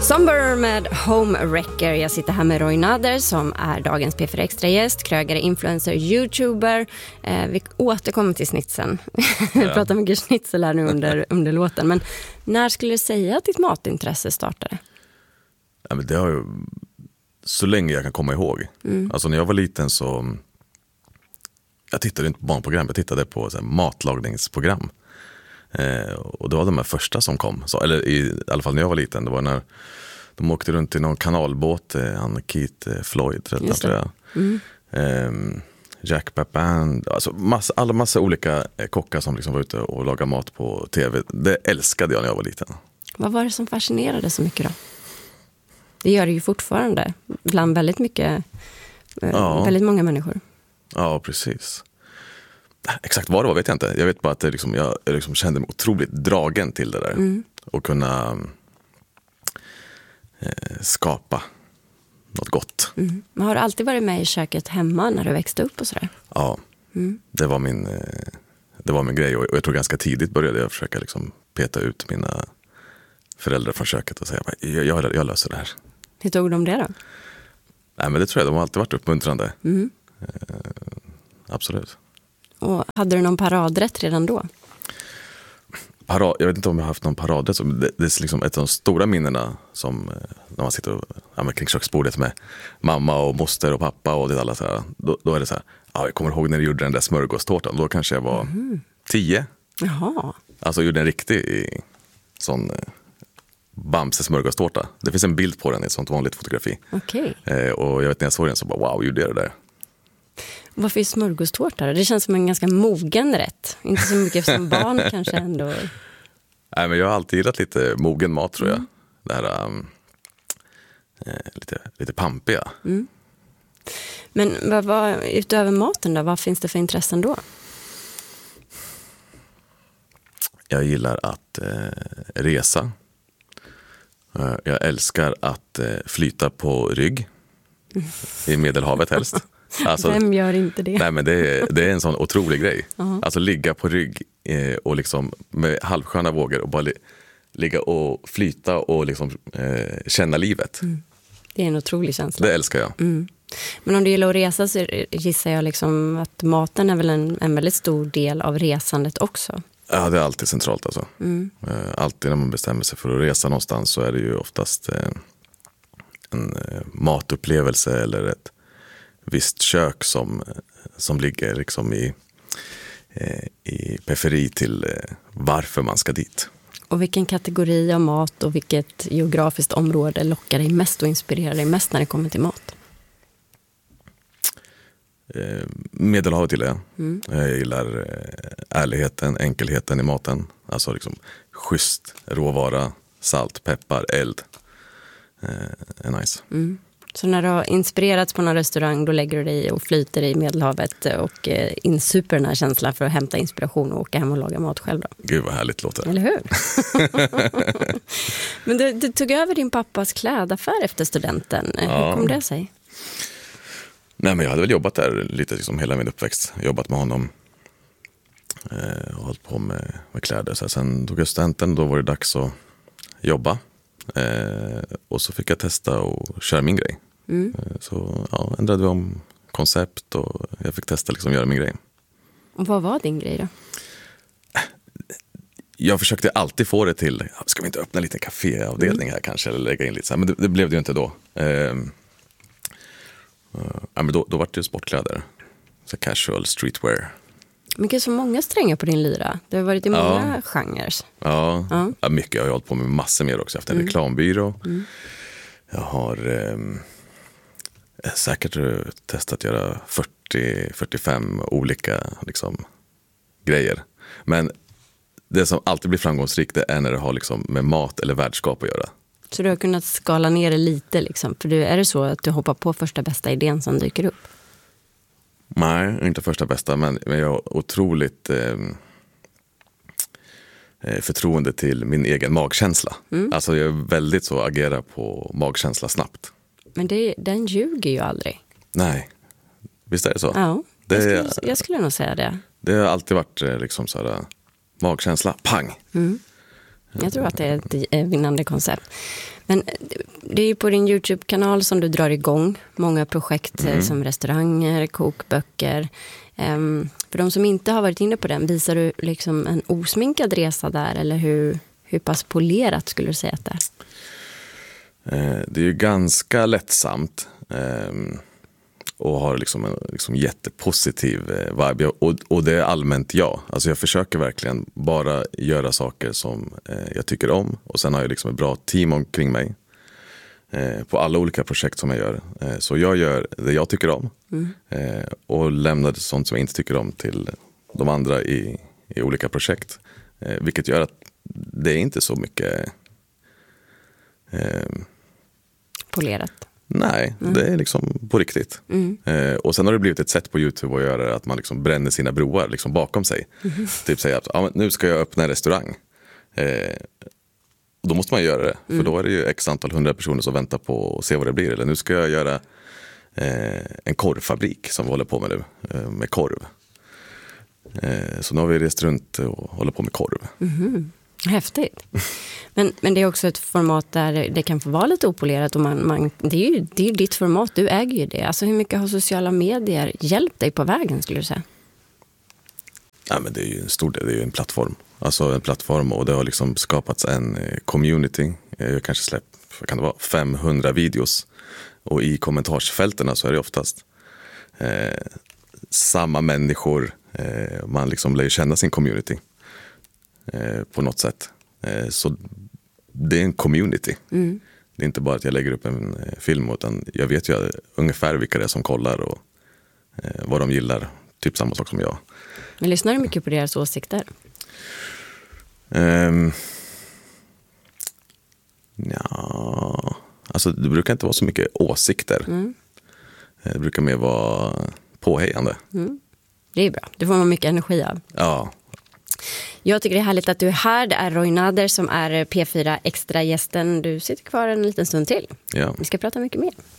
Somber med Home Wrecker. Jag sitter här med Roy Nader som är dagens P4 Extra-gäst, krögare, influencer, youtuber. Vi återkommer till snitsen. Vi pratar mycket snitsel här nu under låten. Men när skulle du säga att ditt matintresse startade? Ja, men det har ju så länge jag kan komma ihåg. Alltså när jag var liten så jag tittade inte på barnprogram, jag tittade på så här, matlagningsprogram. Och det var de här första som kom. Så, eller i alla fall när jag var liten. Det var när de åkte runt i någon kanalbåt. Keith Floyd tror jag. Jack Pappan. Alltså massa olika kockar som liksom var ute och lagade mat på tv. Det älskade jag när jag var liten. Vad var det som fascinerade så mycket då? Det gör det ju fortfarande. Bland väldigt väldigt många människor. Ja, precis. Exakt vad det var vet jag inte. Jag vet bara att jag liksom kände mig otroligt dragen till det där. Och kunna skapa något gott. Men har du alltid varit med i köket hemma när du växte upp och sådär? Ja, det var min grej. Och jag tror ganska tidigt började jag försöka liksom peta ut mina föräldrar från köket och säga jag löser det här. Hur tog de det då? Nej, men det tror jag, de har alltid varit uppmuntrande. Absolut. Och hade du någon paradrätt redan då? Jag vet inte om jag har haft någon paradrätt. Det är liksom ett av de stora minnena som när man sitter kring köksbordet med mamma och moster och pappa och det alla så här. Då är det så här, jag kommer ihåg när du gjorde den där smörgåstårtan. Då kanske jag var 10. Jaha. Alltså jag gjorde en riktig sån Bamse smörgåstårta. Det finns en bild på den i ett sånt vanligt fotografi. Okej. Och jag vet när jag såg den så bara wow, gjorde jag det där. Varför är smörgåstårta? Det känns som en ganska mogen rätt. Inte så mycket som barn kanske ändå. Nej, men jag har alltid gillat lite mogen mat tror jag. Det här lite pampiga. Men vad utöver maten då? Vad finns det för intressen då? Jag gillar att resa. Jag älskar att flyta på rygg. I Medelhavet helst. Alltså, vem gör inte det? Nej, men det är en sån otrolig grej. Alltså ligga på rygg och liksom med halvsköna vågor och bara ligga och flyta och liksom känna livet. Det är en otrolig känsla. Det älskar jag. Men om du gillar att resa så gissar jag liksom att maten är väl en väldigt stor del av resandet också. Ja, det är alltid centralt alltså. Alltid när man bestämmer sig för att resa någonstans så är det ju oftast en matupplevelse eller ett visst kök som ligger liksom i periferi till varför man ska dit. Och vilken kategori av mat och vilket geografiskt område lockar dig mest och inspirerar dig mest när det kommer till mat? Medelhavet gillar jag. Jag gillar ärligheten, enkelheten i maten. Alltså liksom schysst råvara, salt, peppar, eld. Är nice. Så när du har inspirerats på någon restaurang då lägger du dig och flyter i Medelhavet och insuper den här känslan för att hämta inspiration och åka hem och laga mat själv då. Gud vad härligt låter. Eller hur? Men du tog över din pappas klädaffär efter studenten. Hur kom det sig? Nej, men jag hade väl jobbat där lite liksom hela min uppväxt. Jobbat med honom. Och hållit på med kläder. Så sen tog jag studenten, då var det dags att jobba. Och så fick jag testa och köra min grej. Så ändrade vi om koncept och jag fick testa liksom göra min grej. Och vad var din grej då? Jag försökte alltid få det till, ska vi inte öppna en liten kaféavdelning här kanske eller lägga in lite så här, men det blev det ju inte då. Men då var det ju sportkläder. Så casual, streetwear. Men det är så många strängar på din lyra. Det har varit i många genrer. Ja, mycket. Jag har hållit på med massor mer också. Jag har haft en reklambyrå. Jag har säkert testat att göra 40-45 olika liksom, grejer. Men det som alltid blir framgångsrikt det är när det har liksom, med mat eller värdskap att göra. Så du har kunnat skala ner det lite liksom? För är det så att du hoppar på första bästa idén som dyker upp? Nej, inte första bästa, men jag har otroligt förtroende till min egen magkänsla. Alltså jag är väldigt så agerar på magkänsla snabbt. Men den ljuger ju aldrig. Nej, visst är det så? Ja, jag skulle nog säga det. Det har alltid varit liksom så här magkänsla, pang. Jag tror att det är ett vinnande koncept. Men det är ju på din YouTube-kanal som du drar igång många projekt som restauranger, kokböcker. För de som inte har varit inne på den, visar du liksom en osminkad resa där? Eller hur pass polerat skulle du säga att det är? Det är ju ganska lättsamt och har liksom en jättepositiv vibe. Och det är allmänt jag. Alltså jag försöker verkligen bara göra saker som jag tycker om. Och sen har jag liksom ett bra team omkring mig på alla olika projekt som jag gör. Så jag gör det jag tycker om och lämnar sånt som jag inte tycker om till de andra i olika projekt. Vilket gör att det är inte så mycket polerat. Nej, det är liksom på riktigt. Och sen har det blivit ett sätt på YouTube att göra det, att man liksom bränner sina broar liksom bakom sig. Typ säga att nu ska jag öppna en restaurang. Då måste man göra det, för då är det ju x antal 100 personer som väntar på att se vad det blir. Eller nu ska jag göra en korvfabrik som vi håller på med nu, med korv. Så nu har vi rest runt och håller på med korv. Häftigt. Men det är också ett format där det kan få vara lite opolerat. Och det är ju ditt format, du äger ju det. Alltså hur mycket har sociala medier hjälpt dig på vägen, skulle du säga? Ja, men det är ju en stor del, det är ju en plattform. Alltså en plattform, och det har liksom skapats en community. Jag kanske släppt, vad kan det vara, 500 videos. Och i kommentarsfälterna så är det oftast samma människor. Man liksom lär känna sin community på något sätt. Så det är en community. Det är inte bara att jag lägger upp en film, utan jag vet ju ungefär vilka det är som kollar och vad de gillar. Typ samma sak som jag. Men lyssnar du mycket på deras åsikter? Ja, alltså det brukar inte vara så mycket åsikter. Det brukar mer vara påhejande. Det är bra, det får man mycket energi av. Ja. Jag tycker det är härligt att du är här. Det är Roy Nader som är P4 Extra-gästen. Du sitter kvar en liten stund till. Ja. Vi ska prata mycket mer.